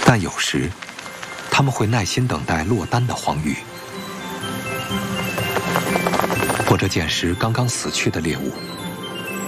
但有时，他们会耐心等待落单的黄鱼，或者捡拾刚刚死去的猎物。